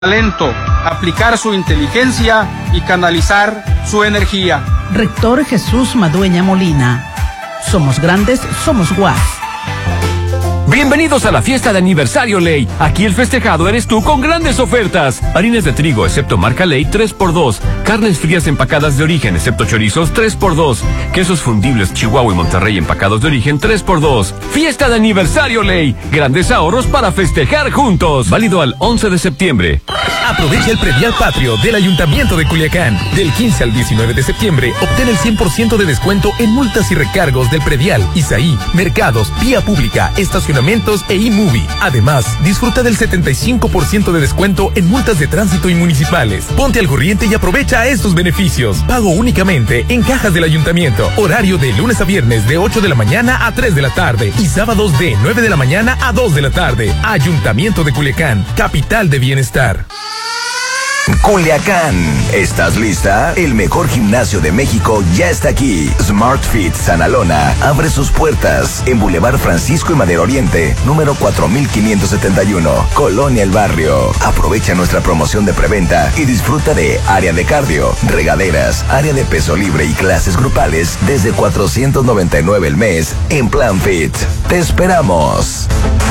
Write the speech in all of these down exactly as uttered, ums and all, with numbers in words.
talento, aplicar su inteligencia y canalizar su energía. Rector Jesús Madueña Molina. Somos grandes, somos U A S. Bienvenidos a la fiesta de aniversario Ley. Aquí el festejado eres tú con grandes ofertas. Harinas de trigo, excepto marca Ley, tres por dos. Carnes frías empacadas de origen, excepto chorizos, tres por dos. Quesos fundibles Chihuahua y Monterrey empacados de origen, tres por dos. Fiesta de aniversario Ley. Grandes ahorros para festejar juntos. Válido al once de septiembre. Aprovecha el predial patrio del Ayuntamiento de Culiacán. Del quince al diecinueve de septiembre, obtén el cien por ciento de descuento en multas y recargos del predial, Isaí, mercados, vía pública, estacionamientos e iMovie. Además, disfruta del setenta y cinco por ciento de descuento en multas de tránsito y municipales. Ponte al corriente y aprovecha estos beneficios. Pago únicamente en cajas del Ayuntamiento. Horario de lunes a viernes de ocho de la mañana a tres de la tarde y sábados de nueve de la mañana a dos de la tarde. Ayuntamiento de Culiacán, capital de bienestar. Culiacán, ¿estás lista? El mejor gimnasio de México ya está aquí. Smart Fit Sanalona abre sus puertas en Boulevard Francisco y Madero Oriente, número cuatro mil quinientos setenta y uno, Colonia El Barrio. Aprovecha nuestra promoción de preventa y disfruta de área de cardio, regaderas, área de peso libre y clases grupales desde cuatrocientos noventa y nueve el mes en Plan Fit. Te esperamos.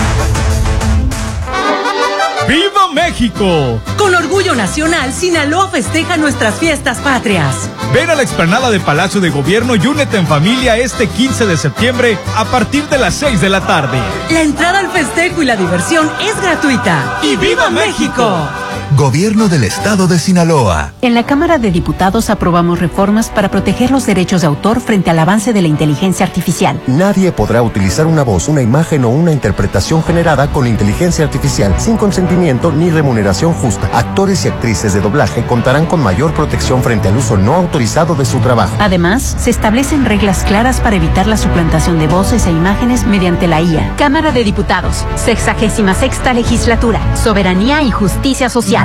¡Viva México! Con orgullo nacional, Sinaloa festeja nuestras fiestas patrias. Ven a la explanada de Palacio de Gobierno y únete en familia este quince de septiembre a partir de las seis de la tarde. La entrada al festejo y la diversión es gratuita. ¡Y viva México! Gobierno del Estado de Sinaloa. En la Cámara de Diputados aprobamos reformas para proteger los derechos de autor frente al avance de la inteligencia artificial. Nadie podrá utilizar una voz, una imagen o una interpretación generada con inteligencia artificial sin consentimiento ni remuneración justa. Actores y actrices de doblaje contarán con mayor protección frente al uso no autorizado de su trabajo. Además, se establecen reglas claras para evitar la suplantación de voces e imágenes mediante la I A. Cámara de Diputados, sexagésima sexta legislatura, soberanía y justicia social.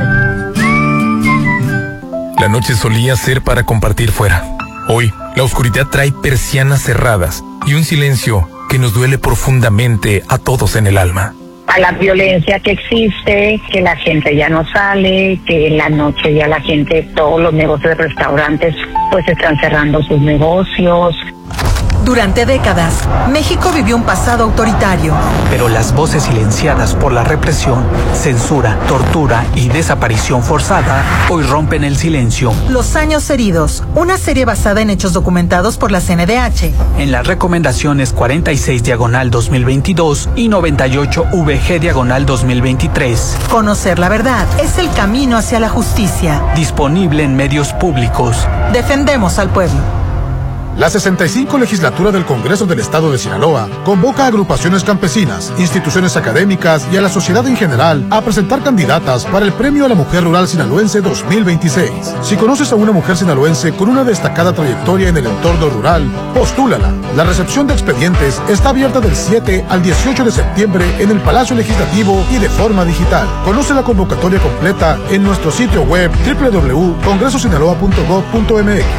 La noche solía ser para compartir fuera. Hoy, la oscuridad trae persianas cerradas y un silencio que nos duele profundamente a todos en el alma. A la violencia que existe, que la gente ya no sale, que en la noche ya la gente, todos los negocios de restaurantes, pues están cerrando sus negocios. Durante décadas, México vivió un pasado autoritario. Pero las voces silenciadas por la represión, censura, tortura y desaparición forzada hoy rompen el silencio. Los años heridos, una serie basada en hechos documentados por la C N D H. En las recomendaciones cuarenta y seis diagonal dos mil veintidós y noventa y ocho V G diagonal dos mil veintitrés. Conocer la verdad es el camino hacia la justicia. Disponible en medios públicos. Defendemos al pueblo. La sesenta y cinco Legislatura del Congreso del Estado de Sinaloa convoca a agrupaciones campesinas, instituciones académicas y a la sociedad en general a presentar candidatas para el Premio a la Mujer Rural Sinaloense dos mil veintiséis. Si conoces a una mujer sinaloense con una destacada trayectoria en el entorno rural, postúlala. La recepción de expedientes está abierta del siete al dieciocho de septiembre en el Palacio Legislativo y de forma digital. Conoce la convocatoria completa en nuestro sitio web doble u doble u doble u punto congreso sinaloa punto gob punto m x.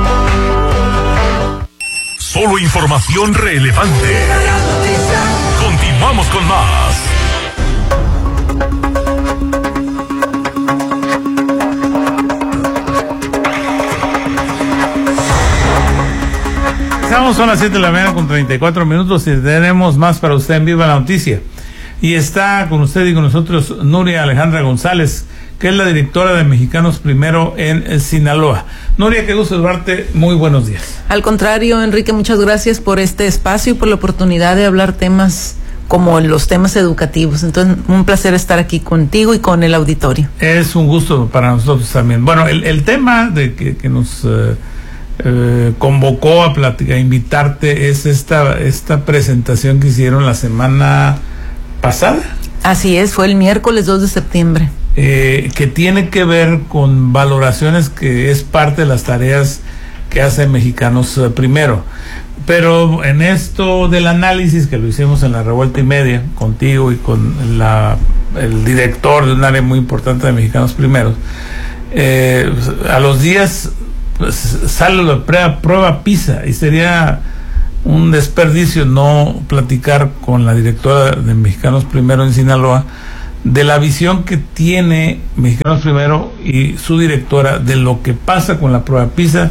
Solo información relevante. Continuamos con más. Estamos a las siete de la mañana con treinta y cuatro minutos y tenemos más para usted en Viva la Noticia. Y está con usted y con nosotros Nuria Alejandra González, que es la directora de Mexicanos Primero en Sinaloa. Nuria, qué gusto saludarte, muy buenos días. Al contrario, Enrique, muchas gracias por este espacio y por la oportunidad de hablar temas como los temas educativos. Entonces, un placer estar aquí contigo y con el auditorio. Es un gusto para nosotros también. Bueno, el, el tema de que, que nos eh, eh, convocó a, platicar, a invitarte es esta, esta presentación que hicieron la semana pasada. Así es, fue el miércoles dos de septiembre. Eh, que tiene que ver con valoraciones que es parte de las tareas que hacen Mexicanos eh, Primero. Pero en esto del análisis que lo hicimos en la Revuelta y Media, contigo y con la, el director de un área muy importante de Mexicanos Primero, eh, a los días pues, sale la prueba, prueba PISA y sería un desperdicio no platicar con la directora de Mexicanos Primero en Sinaloa de la visión que tiene Mexicanos Primero y su directora de lo que pasa con la prueba PISA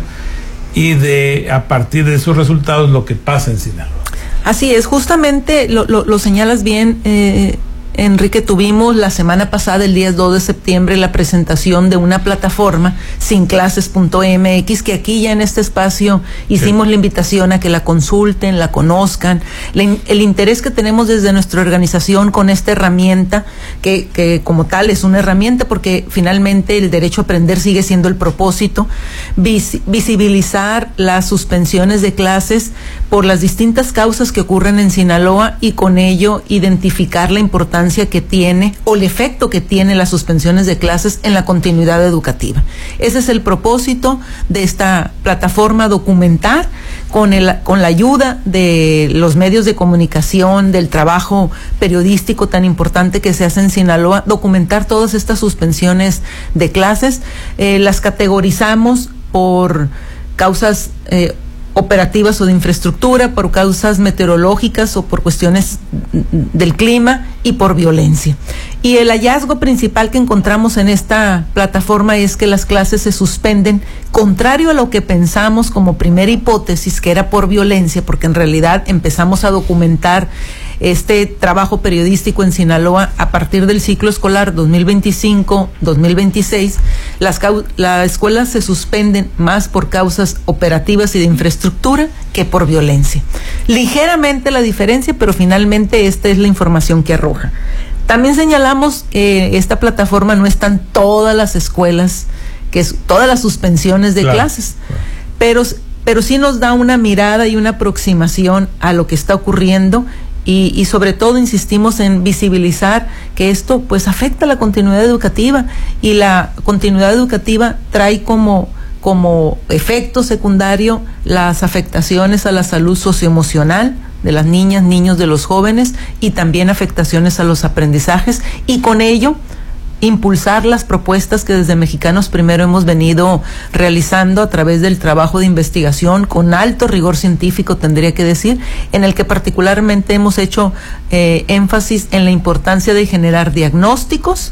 y de, a partir de esos resultados, lo que pasa en Sinaloa. Así es, justamente lo, lo, lo señalas bien, eh, Enrique. Tuvimos la semana pasada, el día dos de septiembre, la presentación de una plataforma, sin clases punto m x, que aquí ya en este espacio hicimos sí. la invitación a que la consulten, la conozcan, le, el interés que tenemos desde nuestra organización con esta herramienta, que, que como tal es una herramienta, porque finalmente el derecho a aprender sigue siendo el propósito, vis, visibilizar las suspensiones de clases por las distintas causas que ocurren en Sinaloa y con ello identificar la importancia que tiene o el efecto que tiene las suspensiones de clases en la continuidad educativa. Ese es el propósito de esta plataforma, documentar con el, con la ayuda de los medios de comunicación, del trabajo periodístico tan importante que se hace en Sinaloa, documentar todas estas suspensiones de clases. Eh, las categorizamos por causas eh, operativas o de infraestructura, por causas meteorológicas o por cuestiones del clima y por violencia. Y el hallazgo principal que encontramos en esta plataforma es que las clases se suspenden, contrario a lo que pensamos como primera hipótesis, que era por violencia, porque en realidad empezamos a documentar este trabajo periodístico en Sinaloa a partir del ciclo escolar dos mil veinticinco dos mil veintiséis. Las, las escuelas se suspenden más por causas operativas y de infraestructura que por violencia. Ligeramente la diferencia, pero finalmente esta es la información que arroja. También señalamos que esta plataforma no están todas las escuelas, que es todas las suspensiones de claro, clases, claro. pero pero sí nos da una mirada y una aproximación a lo que está ocurriendo. Y, y sobre todo insistimos en visibilizar que esto pues afecta la continuidad educativa, y la continuidad educativa trae como, como efecto secundario las afectaciones a la salud socioemocional de las niñas, niños, de los jóvenes, y también afectaciones a los aprendizajes, y con ello impulsar las propuestas que desde Mexicanos Primero hemos venido realizando a través del trabajo de investigación con alto rigor científico, tendría que decir, en el que particularmente hemos hecho eh, énfasis en la importancia de generar diagnósticos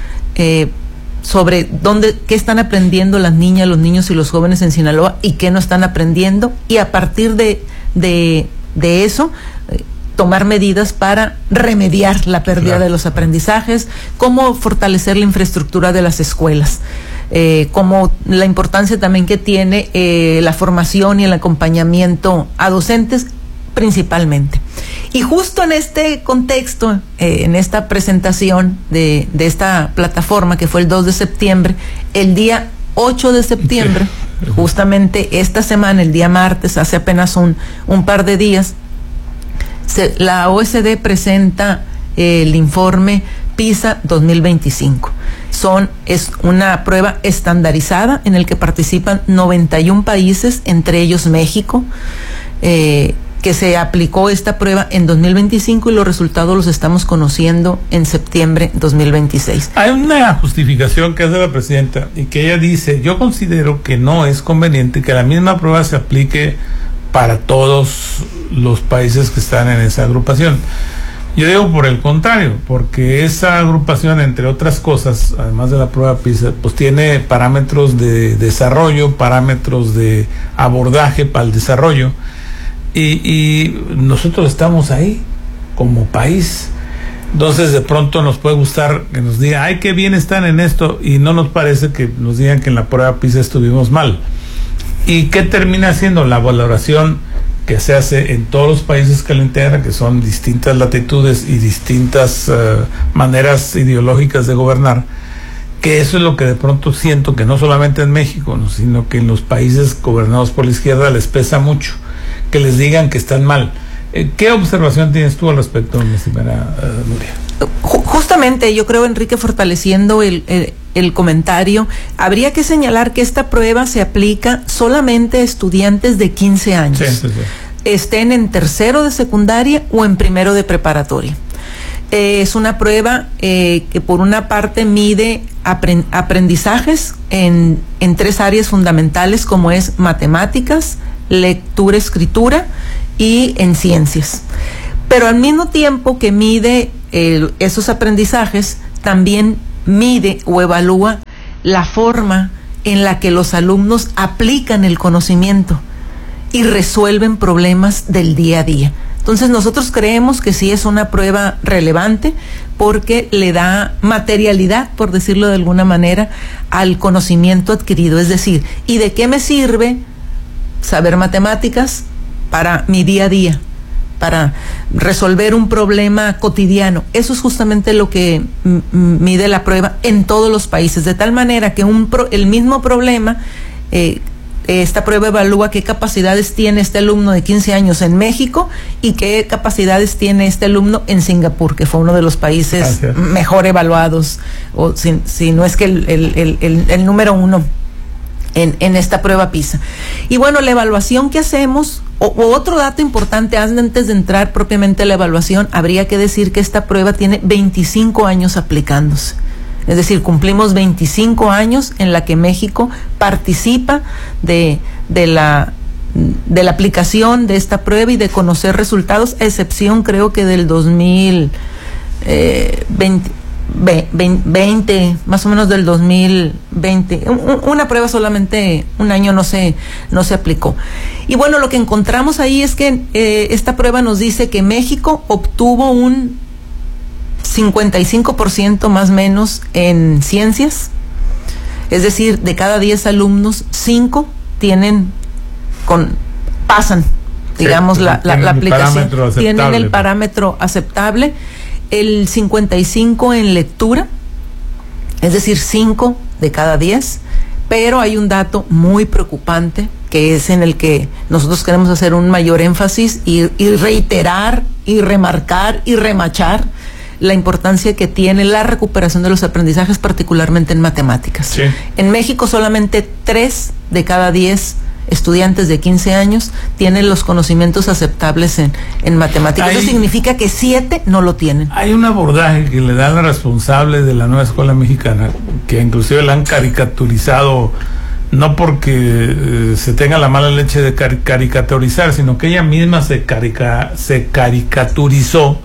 eh, sobre dónde, qué están aprendiendo las niñas, los niños y los jóvenes en Sinaloa y qué no están aprendiendo, y a partir de, de, de eso eh, tomar medidas para remediar la pérdida claro. de los aprendizajes, cómo fortalecer la infraestructura de las escuelas, eh, como la importancia también que tiene eh, la formación y el acompañamiento a docentes principalmente. Y justo en este contexto, eh, en esta presentación de, de esta plataforma, que fue el dos de septiembre, el día ocho de septiembre, justamente esta semana, el día martes, hace apenas un, un par de días, Se, la O E C D presenta eh, el informe PISA dos mil veinticinco. Son, es una prueba estandarizada en el que participan noventa y un países, entre ellos México, eh, que se aplicó esta prueba en dos mil veinticinco, y los resultados los estamos conociendo en septiembre dos mil veintiséis. Hay una justificación que hace la presidenta, y que ella dice: yo considero que no es conveniente que la misma prueba se aplique para todos los países que están en esa agrupación. Yo digo por el contrario, porque esa agrupación, entre otras cosas, además de la prueba PISA, pues tiene parámetros de desarrollo, parámetros de abordaje para el desarrollo, y, y nosotros estamos ahí como país. Entonces de pronto nos puede gustar que nos digan: ay, qué bien están en esto, y no nos parece que nos digan que en la prueba PISA estuvimos mal. ¿Y qué termina siendo la valoración que se hace en todos los países que la integran, que son distintas latitudes y distintas uh, maneras ideológicas de gobernar? Que eso es lo que de pronto siento que no solamente en México, ¿no?, sino que en los países gobernados por la izquierda les pesa mucho que les digan que están mal. Eh, ¿Qué observación tienes tú al respecto, mi estimada uh, Nuria? Justamente, yo creo, Enrique, fortaleciendo el, el, el comentario, habría que señalar que esta prueba se aplica solamente a estudiantes de quince años, sí, sí, sí. estén en tercero de secundaria o en primero de preparatoria. Eh, es una prueba eh, que por una parte mide aprend- aprendizajes en, en tres áreas fundamentales, como es matemáticas, lectura, escritura y en ciencias. Pero al mismo tiempo que mide eh, esos aprendizajes, también mide o evalúa la forma en la que los alumnos aplican el conocimiento y resuelven problemas del día a día. Entonces nosotros creemos que sí es una prueba relevante porque le da materialidad, por decirlo de alguna manera, al conocimiento adquirido. Es decir, ¿y de qué me sirve saber matemáticas para mi día a día, para resolver un problema cotidiano? Eso es justamente lo que m- mide la prueba en todos los países, de tal manera que un pro- el mismo problema, eh, esta prueba evalúa qué capacidades tiene este alumno de quince años en México y qué capacidades tiene este alumno en Singapur, que fue uno de los países Gracias. mejor evaluados, o si, si no es que el, el, el, el, el número uno en, en esta prueba PISA. Y bueno, la evaluación que hacemos, o, o otro dato importante, antes de entrar propiamente a la evaluación, habría que decir que esta prueba tiene veinticinco años aplicándose. Es decir, cumplimos veinticinco años en la que México participa de, de la de la aplicación de esta prueba y de conocer resultados, a excepción creo que del dos mil veinte, veinte, más o menos del dos mil veinte. Una prueba solamente un año no se, no se aplicó. Y bueno, lo que encontramos ahí es que eh, esta prueba nos dice que México obtuvo un cincuenta y cinco por ciento más o menos en ciencias, es decir, de cada diez alumnos, cinco tienen, con pasan, digamos, sí, la, la, la aplicación, tienen el parámetro aceptable, el cincuenta y cinco en lectura, es decir, cinco de cada diez, pero hay un dato muy preocupante que es en el que nosotros queremos hacer un mayor énfasis y, y reiterar y remarcar y remachar la importancia que tiene la recuperación de los aprendizajes, particularmente en matemáticas. Sí. En México solamente tres de cada diez estudiantes de quince años tienen los conocimientos aceptables en, en matemáticas. Hay, Eso significa que siete no lo tienen. Hay un abordaje que le da la responsable de la nueva escuela mexicana, que inclusive la han caricaturizado, no porque eh, se tenga la mala leche de car- caricaturizar, sino que ella misma se, carica- se caricaturizó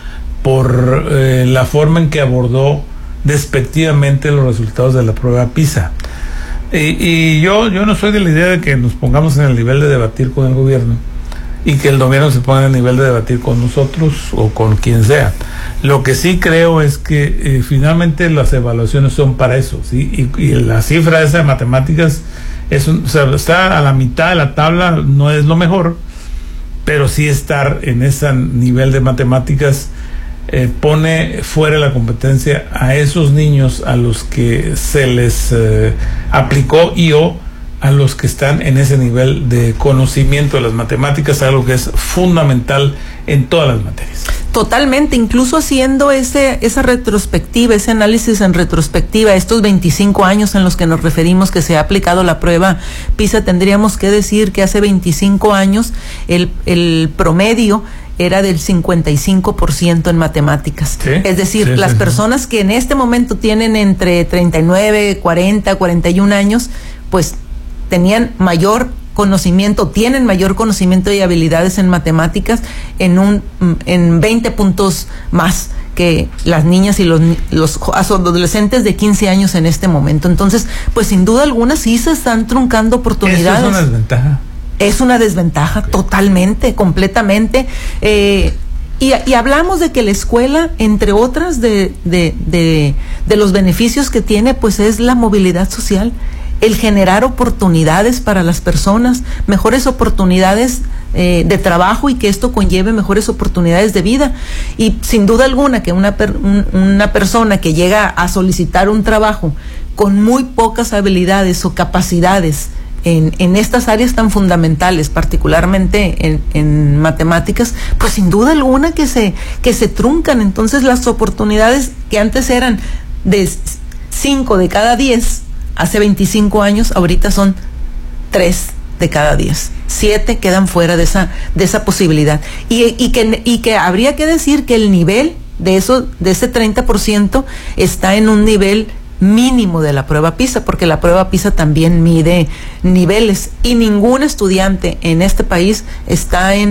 por eh, la forma en que abordó despectivamente los resultados de la prueba PISA. Y, y yo, yo no soy de la idea de que nos pongamos en el nivel de debatir con el gobierno y que el gobierno se ponga en el nivel de debatir con nosotros o con quien sea. Lo que sí creo es que eh, finalmente las evaluaciones son para eso, ¿sí? Y, y la cifra esa de matemáticas es un, o sea, está a la mitad de la tabla, no es lo mejor, pero sí estar en ese nivel de matemáticas Eh, pone fuera de la competencia a esos niños a los que se les eh, aplicó y o a los que están en ese nivel de conocimiento de las matemáticas, algo que es fundamental en todas las materias. Totalmente, incluso haciendo ese esa retrospectiva, ese análisis en retrospectiva, estos veinticinco años en los que nos referimos que se ha aplicado la prueba PISA, tendríamos que decir que hace veinticinco años el, el promedio era del cincuenta y cinco por ciento en matemáticas. ¿Sí? Es decir, sí, las sí, personas sí. que en este momento tienen entre treinta y nueve, cuarenta, cuarenta y un años, pues tenían mayor conocimiento, tienen mayor conocimiento y habilidades en matemáticas en un en veinte puntos más que las niñas y los, los adolescentes de quince años en este momento. Entonces, pues sin duda alguna sí se están truncando oportunidades. Eso es una desventaja. Es una desventaja, okay. Totalmente, completamente. Eh, y, y hablamos de que la escuela, entre otras de, de, de, de los beneficios que tiene, pues es la movilidad social, el generar oportunidades para las personas, mejores oportunidades eh, de trabajo y que esto conlleve mejores oportunidades de vida. Y sin duda alguna que una, per, un, una persona que llega a solicitar un trabajo con muy pocas habilidades o capacidades En, en estas áreas tan fundamentales, particularmente en, en matemáticas, pues sin duda alguna que se, que se truncan. Entonces las oportunidades que antes eran de cinco de cada diez, hace veinticinco años, ahorita son tres de cada diez. siete quedan fuera de esa, de esa posibilidad. Y, y, que, y que habría que decir que el nivel de eso, de ese treinta por ciento está en un nivel mínimo de la prueba PISA, porque la prueba PISA también mide niveles y ningún estudiante en este país está en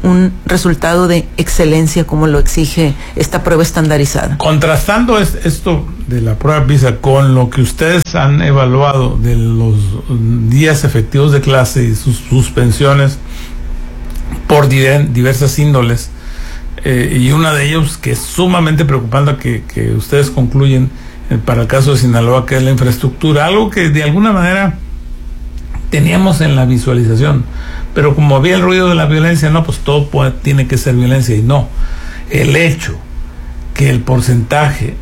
un resultado de excelencia como lo exige esta prueba estandarizada. Contrastando es, esto de la prueba PISA con lo que ustedes han evaluado de los días efectivos de clase y sus suspensiones por diversas índoles, eh, y una de ellos que es sumamente preocupante, que, que ustedes concluyen eh, para el caso de Sinaloa, que es la infraestructura, algo que de alguna manera teníamos en la visualización, pero como había el ruido de la violencia, no, pues todo puede, tiene que ser violencia, y no. El hecho que el porcentaje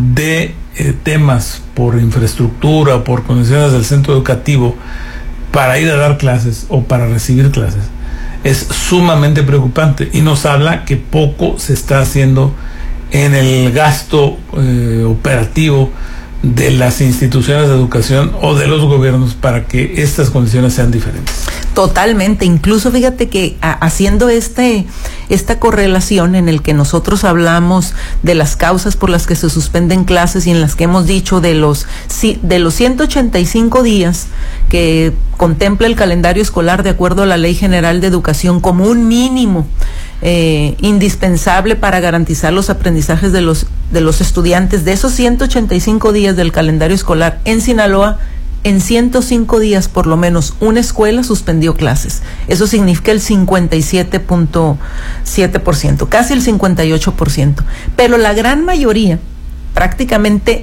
de eh, temas por infraestructura o por condiciones del centro educativo para ir a dar clases o para recibir clases es sumamente preocupante, y nos habla que poco se está haciendo en el gasto eh, operativo de las instituciones de educación o de los gobiernos para que estas condiciones sean diferentes. Totalmente, incluso fíjate que a, haciendo este esta correlación en el que nosotros hablamos de las causas por las que se suspenden clases y en las que hemos dicho de los de los ciento ochenta y cinco días que contempla el calendario escolar de acuerdo a la Ley General de Educación como un mínimo eh, indispensable para garantizar los aprendizajes de los de los estudiantes, de esos ciento ochenta y cinco días del calendario escolar en Sinaloa, en ciento cinco días por lo menos una escuela suspendió clases. Eso significa el cincuenta y siete punto siete por ciento, casi el cincuenta y ocho por ciento. Pero la gran mayoría, prácticamente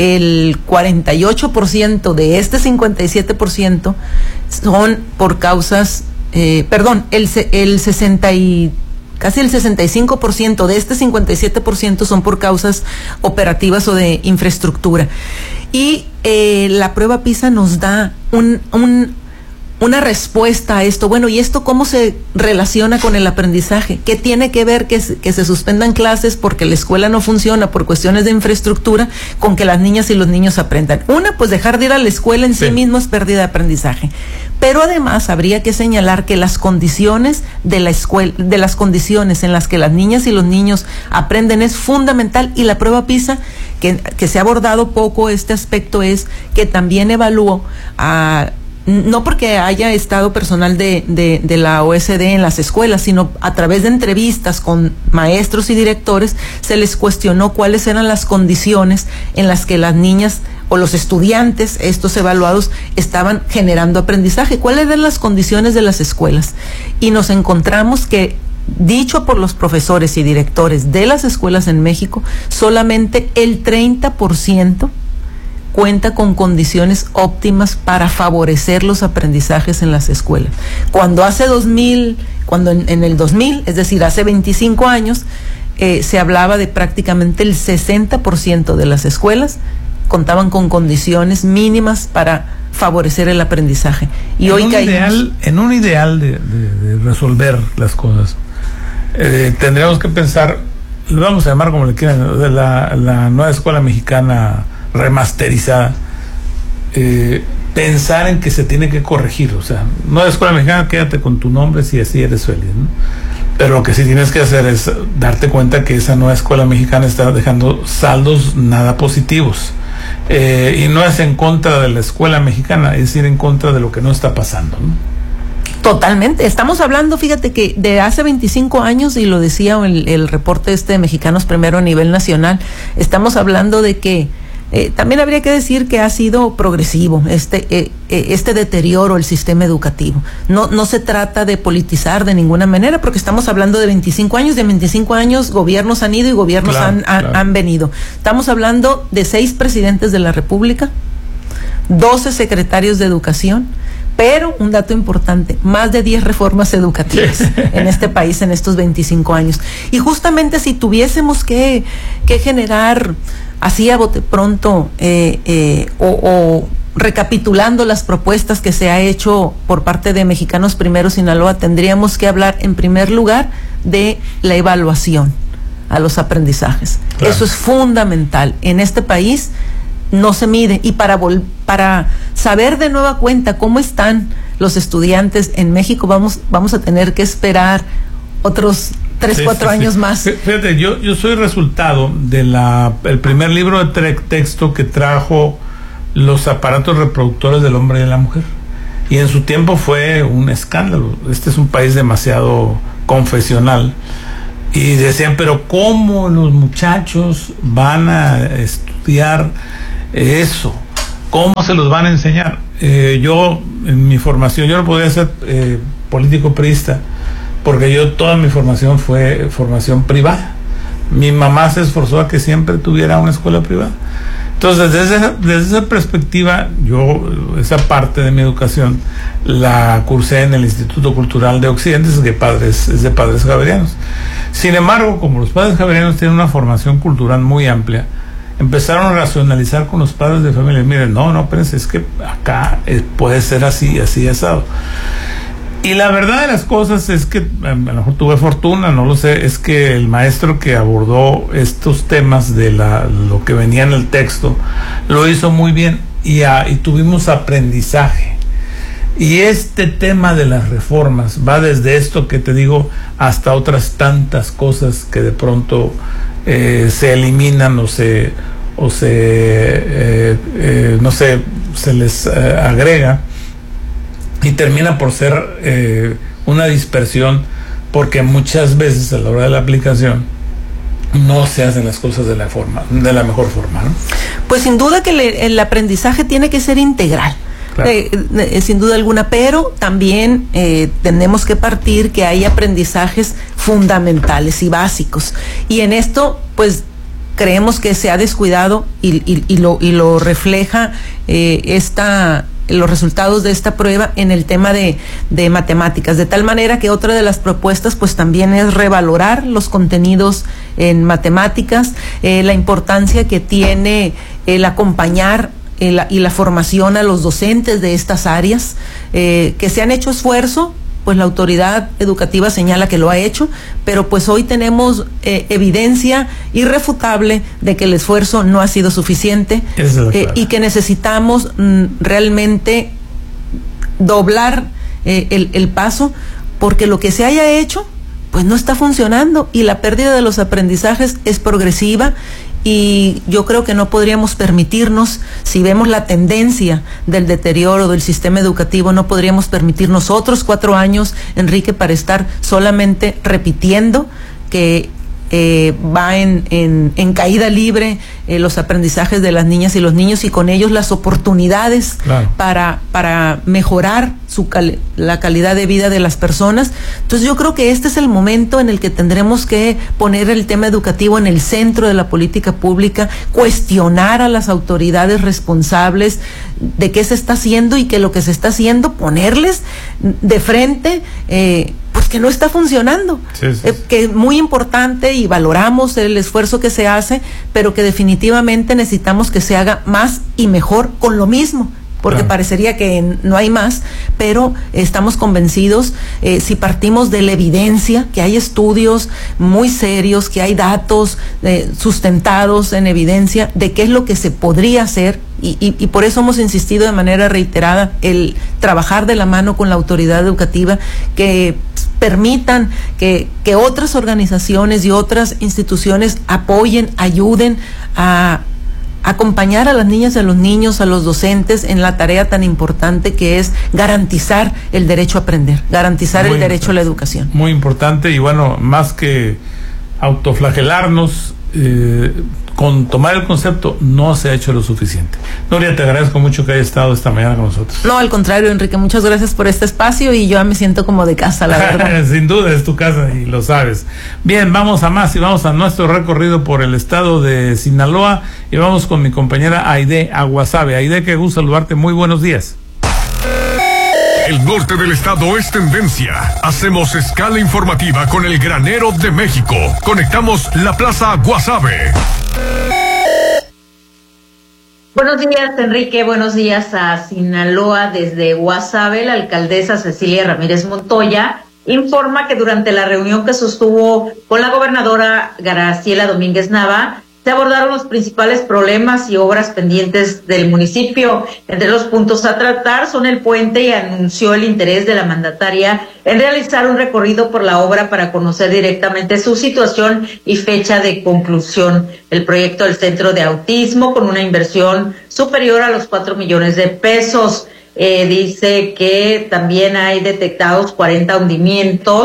el cuarenta y ocho por ciento de este cincuenta y siete por ciento son por causas, eh, perdón, el, el sesenta y casi el sesenta y cinco por ciento de este cincuenta y siete por ciento son por causas operativas o de infraestructura. Y eh, la prueba PISA nos da un, un, una respuesta a esto. Bueno, ¿y esto cómo se relaciona con el aprendizaje? ¿Qué tiene que ver que, que se suspendan clases porque la escuela no funciona por cuestiones de infraestructura con que las niñas y los niños aprendan? Una, pues dejar de ir a la escuela en sí, sí mismo es pérdida de aprendizaje. Pero además habría que señalar que las condiciones de la escuela, de las condiciones en las que las niñas y los niños aprenden es fundamental, y la prueba PISA, que, que se ha abordado poco este aspecto, es que también evaluó a no porque haya estado personal de, de, de la O E C D en las escuelas, sino a través de entrevistas con maestros y directores, se les cuestionó cuáles eran las condiciones en las que las niñas o los estudiantes, estos evaluados, estaban generando aprendizaje, cuáles eran las condiciones de las escuelas. Y nos encontramos que, dicho por los profesores y directores de las escuelas en México, solamente el treinta por ciento cuenta con condiciones óptimas para favorecer los aprendizajes en las escuelas. Cuando hace dos mil, cuando en, en el dos mil, es decir, hace veinticinco años, eh, se hablaba de prácticamente el sesenta por ciento de las escuelas contaban con condiciones mínimas para favorecer el aprendizaje. Y en hoy un caímos... ideal, en un ideal de, de, de resolver las cosas, eh, tendríamos que pensar, lo vamos a llamar como le quieran, de la, la nueva escuela mexicana remasterizada, eh, pensar en que se tiene que corregir. O sea, nueva escuela mexicana, quédate con tu nombre si así eres feliz, ¿no? Pero lo que sí tienes que hacer es darte cuenta que esa nueva escuela mexicana está dejando saldos nada positivos, eh, y no es en contra de la escuela mexicana, es ir en contra de lo que no está pasando, ¿no? Totalmente. Estamos hablando, fíjate, que de hace veinticinco años, y lo decía el, el reporte este de Mexicanos Primero a nivel nacional, estamos hablando de que Eh, también habría que decir que ha sido progresivo este eh, este deterioro del sistema educativo. No no se trata de politizar de ninguna manera, porque estamos hablando de veinticinco años, de veinticinco años gobiernos han ido y gobiernos claro, han, claro. han, han venido. Estamos hablando de seis presidentes de la República, doce secretarios de educación, pero un dato importante, más de diez reformas educativas en este país en estos veinticinco años. Y justamente si tuviésemos que, que generar así a bote pronto eh, eh, o, o recapitulando las propuestas que se ha hecho por parte de Mexicanos Primero Sinaloa, tendríamos que hablar en primer lugar de la evaluación a los aprendizajes. Claro. Eso es fundamental. En este país no se mide, y para vol- para saber de nueva cuenta cómo están los estudiantes en México vamos vamos a tener que esperar otros tres, sí, cuatro sí, años sí. más. Fíjate, yo yo soy resultado de la el primer libro de tre- texto que trajo los aparatos reproductores del hombre y de la mujer, y en su tiempo fue un escándalo. Este es un país demasiado confesional, y decían, pero ¿cómo los muchachos van a estudiar eso? ¿Cómo se los van a enseñar? Eh, yo, en mi formación, yo no podía ser eh, político priista, porque yo toda mi formación fue formación privada. Mi mamá se esforzó a que siempre tuviera una escuela privada. Entonces, desde esa, desde esa perspectiva, yo esa parte de mi educación la cursé en el Instituto Cultural de Occidente, es de padres, es de padres javerianos. Sin embargo, como los padres javerianos tienen una formación cultural muy amplia, empezaron a racionalizar con los padres de familia. Miren, no, no, espérense, es que acá es, puede ser así, así asado. Y la verdad de las cosas es que, a lo mejor tuve fortuna, no lo sé, es que el maestro que abordó estos temas de la, lo que venía en el texto, lo hizo muy bien y, a, y tuvimos aprendizaje. Y este tema de las reformas va desde esto que te digo hasta otras tantas cosas que de pronto eh, se eliminan o se, o se eh, eh, no sé, se les eh, agrega. Y termina por ser eh, una dispersión, porque muchas veces a la hora de la aplicación no se hacen las cosas de la forma, de la mejor forma, ¿no? Pues sin duda que le, el aprendizaje tiene que ser integral. Claro. Eh, eh, sin duda alguna, pero también eh, tenemos que partir que hay aprendizajes fundamentales y básicos. Y en esto, pues, creemos que se ha descuidado y, y, y, lo, y lo refleja eh, esta... los resultados de esta prueba en el tema de, de matemáticas, de tal manera que otra de las propuestas pues también es revalorar los contenidos en matemáticas, eh, la importancia que tiene el acompañar eh, la, y la formación a los docentes de estas áreas, eh, que se han hecho esfuerzo, pues la autoridad educativa señala que lo ha hecho, pero pues hoy tenemos eh, evidencia irrefutable de que el esfuerzo no ha sido suficiente eh, y que necesitamos mm, realmente doblar eh, el, el paso, porque lo que se haya hecho pues no está funcionando y la pérdida de los aprendizajes es progresiva. Y yo creo que no podríamos permitirnos, si vemos la tendencia del deterioro del sistema educativo, no podríamos permitirnos otros cuatro años, Enrique, para estar solamente repitiendo que eh, va en, en, en caída libre eh, los aprendizajes de las niñas y los niños, y con ellos las oportunidades claro. para, para mejorar su cal- la calidad de vida de las personas. Entonces yo creo que este es el momento en el que tendremos que poner el tema educativo en el centro de la política pública, cuestionar a las autoridades responsables de qué se está haciendo y que lo que se está haciendo, ponerles de frente eh, pues que no está funcionando, sí, sí, sí. Eh, que es muy importante y valoramos el esfuerzo que se hace, pero que definitivamente necesitamos que se haga más y mejor con lo mismo, porque claro. parecería que no hay más, pero estamos convencidos, eh, si partimos de la evidencia, que hay estudios muy serios, que hay datos eh, sustentados en evidencia de qué es lo que se podría hacer, y, y, y por eso hemos insistido de manera reiterada el trabajar de la mano con la autoridad educativa, que permitan que, que otras organizaciones y otras instituciones apoyen, ayuden a acompañar a las niñas y a los niños, a los docentes en la tarea tan importante que es garantizar el derecho a aprender, garantizar muy el derecho a la educación. Muy importante, y bueno, más que autoflagelarnos, eh, con tomar el concepto, no se ha hecho lo suficiente. Nuria, te agradezco mucho que hayas estado esta mañana con nosotros. No, al contrario, Enrique, muchas gracias por este espacio y yo me siento como de casa, la verdad. Sin duda, es tu casa y lo sabes. Bien, vamos a más y vamos a nuestro recorrido por el estado de Sinaloa y vamos con mi compañera Aide Aguasave. Aide, qué gusto saludarte, muy buenos días. El norte del estado es tendencia. Hacemos escala informativa con el granero de México. Conectamos la Plaza Guasave. Buenos días, Enrique. Buenos días a Sinaloa desde Guasave. La alcaldesa Cecilia Ramírez Montoya informa que durante la reunión que sostuvo con la gobernadora Graciela Domínguez Nava, se abordaron los principales problemas y obras pendientes del municipio. Entre los puntos a tratar son el puente, y anunció el interés de la mandataria en realizar un recorrido por la obra para conocer directamente su situación y fecha de conclusión. El proyecto del Centro de Autismo, con una inversión superior a los cuatro millones de pesos. Eh, dice que también hay detectados cuarenta hundimientos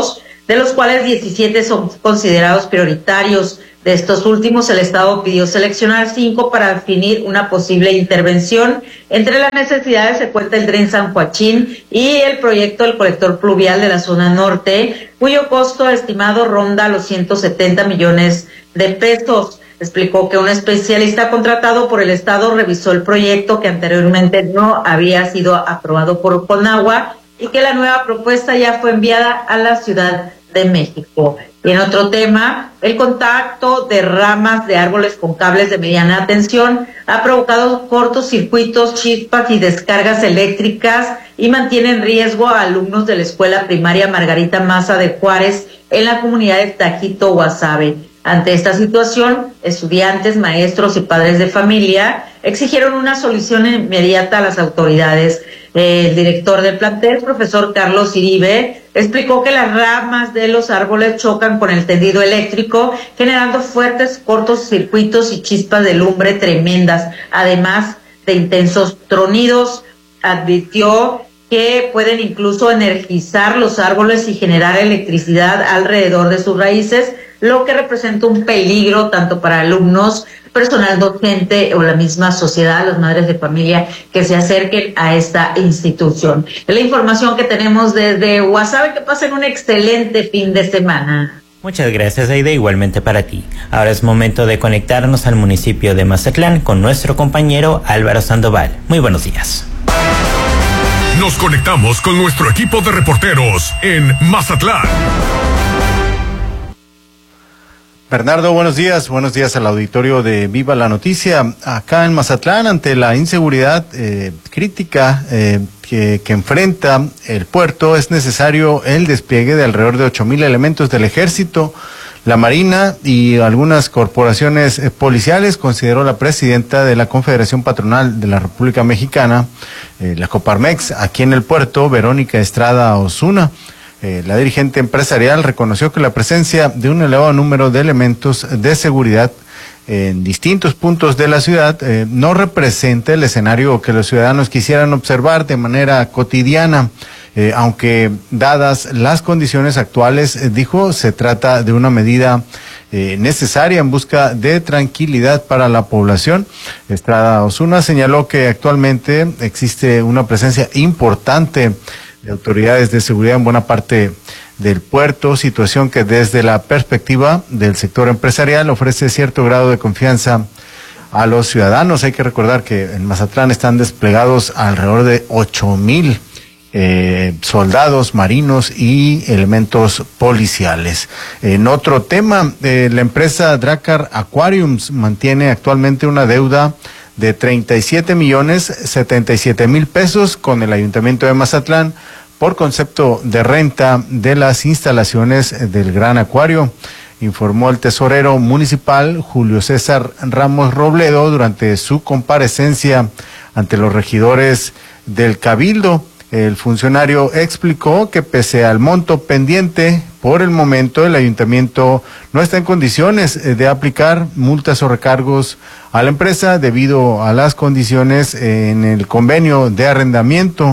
de los cuales diecisiete son considerados prioritarios. De estos últimos, el Estado pidió seleccionar cinco para definir una posible intervención. Entre las necesidades se cuenta el Dren San Joaquín y el proyecto del colector pluvial de la zona norte, cuyo costo estimado ronda los ciento setenta millones de pesos. Explicó que un especialista contratado por el Estado revisó el proyecto que anteriormente no había sido aprobado por Conagua y que la nueva propuesta ya fue enviada a la Ciudad de México. Y en otro tema, el contacto de ramas de árboles con cables de mediana tensión ha provocado cortocircuitos, chispas y descargas eléctricas y mantiene en riesgo a alumnos de la escuela primaria Margarita Maza de Juárez en la comunidad de Tajito, Guasave. Ante esta situación, estudiantes, maestros y padres de familia exigieron una solución inmediata a las autoridades. El director del plantel, profesor Carlos Iribe, explicó que las ramas de los árboles chocan con el tendido eléctrico, generando fuertes cortocircuitos y chispas de lumbre tremendas, además de intensos tronidos. Advirtió que pueden incluso energizar los árboles y generar electricidad alrededor de sus raíces, lo que representa un peligro tanto para alumnos, personal docente o la misma sociedad, las madres de familia que se acerquen a esta institución. Es la información que tenemos desde Guasave. Que pasen un excelente fin de semana. Muchas gracias, Aida, igualmente para ti. Ahora es momento de conectarnos al municipio de Mazatlán con nuestro compañero Álvaro Sandoval. Muy buenos días. Nos conectamos con nuestro equipo de reporteros en Mazatlán. Bernardo, buenos días. Buenos días al auditorio de Viva la Noticia. Acá en Mazatlán, ante la inseguridad eh, crítica eh, que, que enfrenta el puerto, es necesario el despliegue de alrededor de ocho mil elementos del Ejército, la Marina y algunas corporaciones eh, policiales, consideró la presidenta de la Confederación Patronal de la República Mexicana, eh, la Coparmex, aquí en el puerto, Verónica Estrada Osuna. Eh, la dirigente empresarial reconoció que la presencia de un elevado número de elementos de seguridad en distintos puntos de la ciudad eh, no representa el escenario que los ciudadanos quisieran observar de manera cotidiana, eh, aunque dadas las condiciones actuales, eh, dijo, se trata de una medida eh, necesaria en busca de tranquilidad para la población. Estrada Osuna señaló que actualmente existe una presencia importante de autoridades de seguridad en buena parte del puerto, situación que desde la perspectiva del sector empresarial ofrece cierto grado de confianza a los ciudadanos. Hay que recordar que en Mazatlán están desplegados alrededor de ocho mil eh, soldados marinos y elementos policiales. En otro tema, eh, la empresa Dracar Aquariums mantiene actualmente una deuda de treinta y siete millones setenta y siete mil pesos con el Ayuntamiento de Mazatlán por concepto de renta de las instalaciones del Gran Acuario, informó el tesorero municipal Julio César Ramos Robledo durante su comparecencia ante los regidores del Cabildo. El funcionario explicó que pese al monto pendiente, por el momento el ayuntamiento no está en condiciones de aplicar multas o recargos a la empresa debido a las condiciones en el convenio de arrendamiento.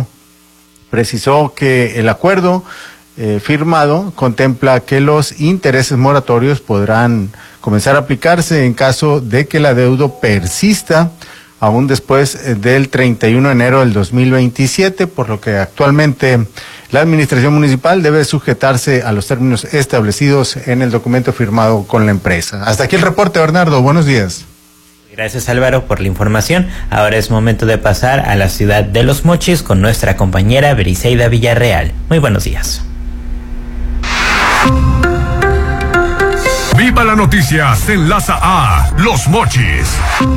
Precisó que el acuerdo eh, firmado contempla que los intereses moratorios podrán comenzar a aplicarse en caso de que la deuda persista aún después del treinta y uno de enero del dos mil veintisiete, por lo que actualmente la administración municipal debe sujetarse a los términos establecidos en el documento firmado con la empresa. Hasta aquí el reporte, Bernardo. Buenos días. Gracias, Álvaro, por la información. Ahora es momento de pasar a la ciudad de Los Mochis con nuestra compañera Briseida Villarreal. Muy buenos días. Viva la Noticia se enlaza a Los Mochis.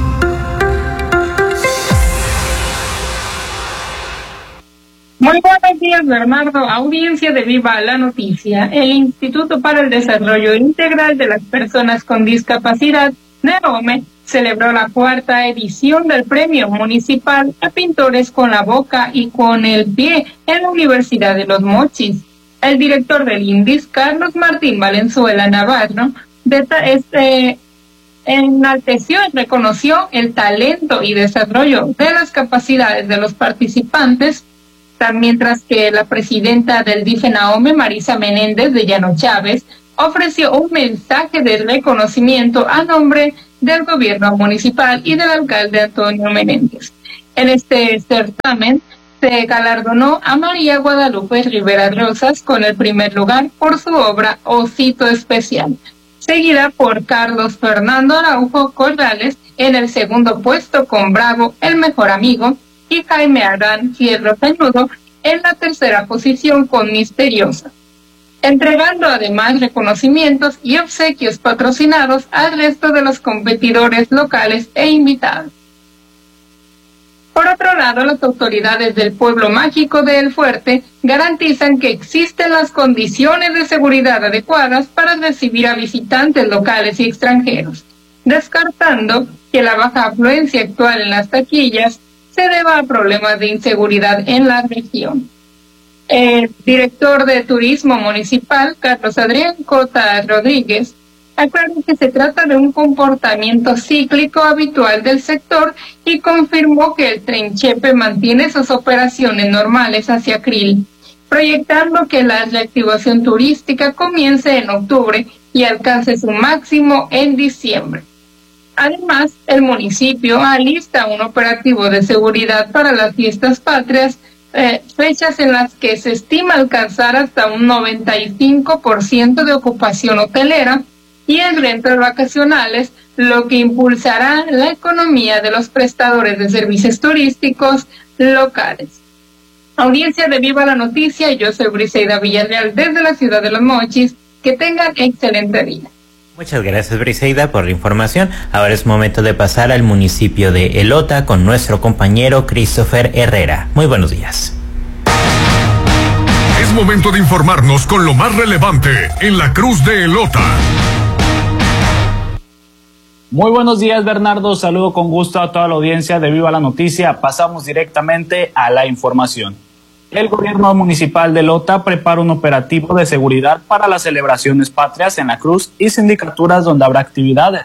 Muy buenos días, Bernardo. Audiencia de Viva la Noticia. El Instituto para el Desarrollo Integral de las Personas con Discapacidad, NEOME, celebró la cuarta edición del Premio Municipal a Pintores con la Boca y con el Pie en la Universidad de Los Mochis. El director del INDIS, Carlos Martín Valenzuela Navarro, este, enalteció y reconoció el talento y desarrollo de las capacidades de los participantes esta, mientras que la presidenta del D I F E Nahome, Marisa Menéndez de Llano Chávez, ofreció un mensaje de reconocimiento a nombre del gobierno municipal y del alcalde Antonio Menéndez. En este certamen se galardonó a María Guadalupe Rivera Rosas con el primer lugar por su obra Osito Especial, seguida por Carlos Fernando Araujo Corrales en el segundo puesto con Bravo, el mejor amigo, y Jaime Adán Fierro Peñudo en la tercera posición con Misteriosa, entregando además reconocimientos y obsequios patrocinados al resto de los competidores locales e invitados. Por otro lado, las autoridades del pueblo mágico de El Fuerte garantizan que existen las condiciones de seguridad adecuadas para recibir a visitantes locales y extranjeros, descartando que la baja afluencia actual en las taquillas se deba a problemas de inseguridad en la región. El director de Turismo Municipal, Carlos Adrián Cota Rodríguez, aclaró que se trata de un comportamiento cíclico habitual del sector y confirmó que el Tren Chepe mantiene sus operaciones normales hacia Krill, proyectando que la reactivación turística comience en octubre y alcance su máximo en diciembre. Además, el municipio alista un operativo de seguridad para las fiestas patrias, eh, fechas en las que se estima alcanzar hasta un noventa y cinco por ciento de ocupación hotelera y en rentas vacacionales, lo que impulsará la economía de los prestadores de servicios turísticos locales. Audiencia de Viva la Noticia, yo soy Briseida Villarreal desde la ciudad de Los Mochis. Que tengan excelente día. Muchas gracias, Briseida, por la información. Ahora es momento de pasar al municipio de Elota con nuestro compañero Christopher Herrera. Muy buenos días. Es momento de informarnos con lo más relevante en la Cruz de Elota. Muy buenos días, Bernardo. Saludo con gusto a toda la audiencia de Viva la Noticia. Pasamos directamente a la información. El gobierno municipal de Elota prepara un operativo de seguridad para las celebraciones patrias en la Cruz y sindicaturas donde habrá actividades.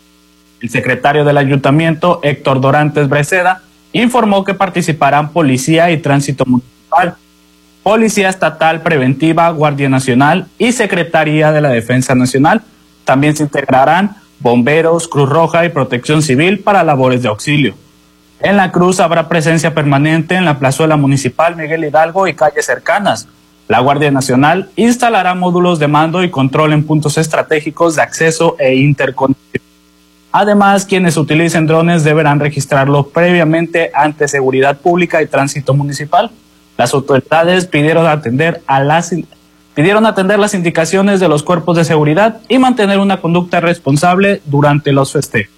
El secretario del ayuntamiento, Héctor Dorantes Breceda, informó que participarán Policía y Tránsito Municipal, Policía Estatal Preventiva, Guardia Nacional y Secretaría de la Defensa Nacional. También se integrarán Bomberos, Cruz Roja y Protección Civil para labores de auxilio. En la Cruz habrá presencia permanente en la plazuela municipal Miguel Hidalgo y calles cercanas. La Guardia Nacional instalará módulos de mando y control en puntos estratégicos de acceso e interconexión. Además, quienes utilicen drones deberán registrarlo previamente ante Seguridad Pública y Tránsito Municipal. Las autoridades pidieron atender a las pidieron atender las indicaciones de los cuerpos de seguridad y mantener una conducta responsable durante los festejos.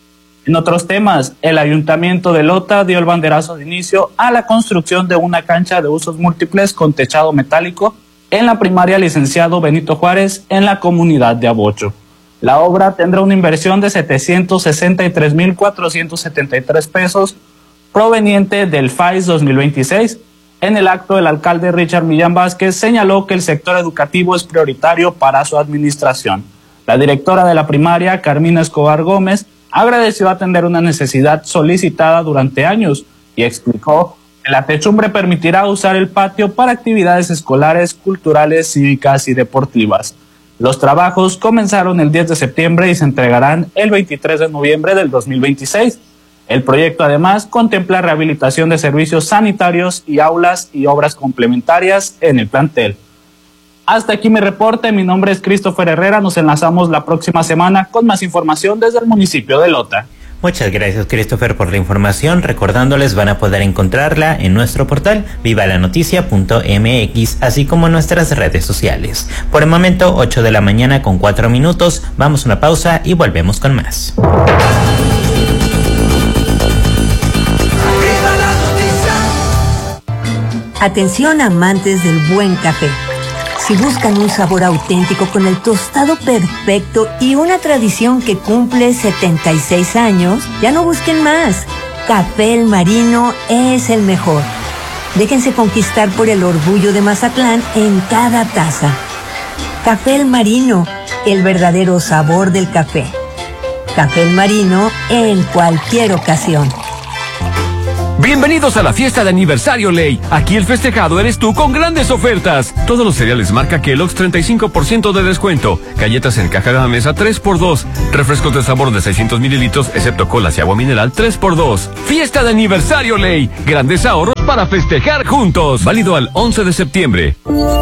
En otros temas, el Ayuntamiento de Elota dio el banderazo de inicio a la construcción de una cancha de usos múltiples con techado metálico en la primaria Licenciado Benito Juárez en la comunidad de Abocho. La obra tendrá una inversión de setecientos sesenta y tres mil cuatrocientos setenta y tres pesos proveniente del F A I S dos mil veintiséis. En el acto, el alcalde Richard Millán Vázquez señaló que el sector educativo es prioritario para su administración. La directora de la primaria, Carmina Escobar Gómez, agradeció atender una necesidad solicitada durante años y explicó que la techumbre permitirá usar el patio para actividades escolares, culturales, cívicas y deportivas. Los trabajos comenzaron el diez de septiembre y se entregarán el veintitrés de noviembre del dos mil veintiséis. El proyecto además contempla rehabilitación de servicios sanitarios y aulas y obras complementarias en el plantel. Hasta aquí mi reporte, mi nombre es Christopher Herrera, nos enlazamos la próxima semana con más información desde el municipio de Elota. Muchas gracias, Christopher, por la información. Recordándoles, van a poder encontrarla en nuestro portal viva la noticia punto m x, así como en nuestras redes sociales. Por el momento, ocho de la mañana con cuatro minutos, vamos a una pausa y volvemos con más. Atención, amantes del buen café. Si buscan un sabor auténtico con el tostado perfecto y una tradición que cumple setenta y seis años, ya no busquen más. Café El Marino es el mejor. Déjense conquistar por el orgullo de Mazatlán en cada taza. Café El Marino, el verdadero sabor del café. Café El Marino en cualquier ocasión. Bienvenidos a la fiesta de aniversario Ley. Aquí el festejado eres tú con grandes ofertas. Todos los cereales marca Kellogg's treinta y cinco por ciento de descuento. Galletas en caja de la mesa tres por dos. Refrescos de sabor de seiscientos mililitros, excepto colas y agua mineral tres por dos. Fiesta de aniversario Ley. Grandes ahorros para festejar juntos. Válido al once de septiembre.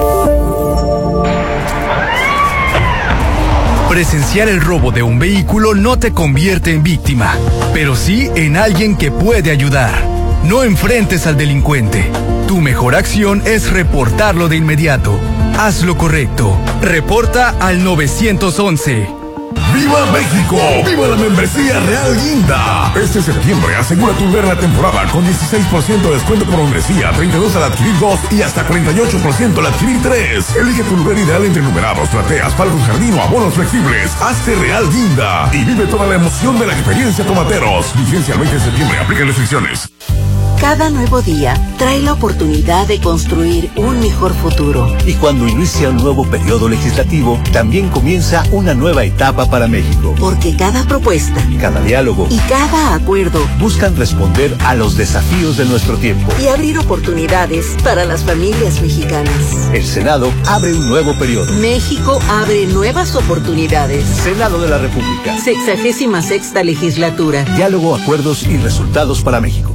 Presenciar el robo de un vehículo no te convierte en víctima, pero sí en alguien que puede ayudar. No enfrentes al delincuente. Tu mejor acción es reportarlo de inmediato. Haz lo correcto. Reporta al nueve once. ¡Viva México! ¡Viva la membresía Real Guinda! Este septiembre asegura tu ver la temporada con dieciséis por ciento de descuento por membresía, treinta y dos al adquirir dos y hasta cuarenta y ocho por ciento al adquirir tres. Elige tu lugar ideal entre numerados, plateas, palcos jardín o abonos flexibles. Hazte Real Guinda y vive toda la emoción de la experiencia Tomateros. Vigencia el veinte de septiembre. Aplican restricciones. Cada nuevo día trae la oportunidad de construir un mejor futuro. Y cuando inicia un nuevo periodo legislativo, también comienza una nueva etapa para México. Porque cada propuesta, cada diálogo y cada acuerdo buscan responder a los desafíos de nuestro tiempo y abrir oportunidades para las familias mexicanas. El Senado abre un nuevo periodo. México abre nuevas oportunidades. Senado de la República. Sexagésima sexta legislatura. Diálogo, acuerdos y resultados para México.